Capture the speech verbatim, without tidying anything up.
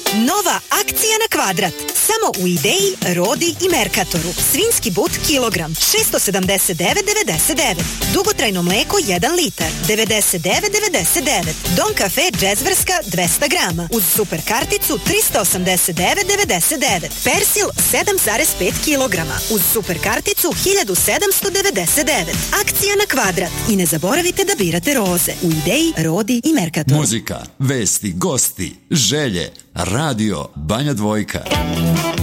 Nova akcija na kvadrat. Samo u Ideji, Rodi i Merkatoru. Svinjski but kilogram šesto sedamdeset devet devedeset devet. Dugotrajno mleko jedan litar devedeset devet devedeset devet. Don kafe Džezverska dvesta grama. Uz super karticu trista osamdeset devet devedeset devet. Persil sedam zarez pet kilograma. Uz super karticu hiljadu sedamsto devedeset devet. Akcija na kvadrat. I ne zaboravite da birate roze. U Ideji, Rodi i Merkatoru. Muzika, vesti, gosti, želje, radio, Banja Dvojka.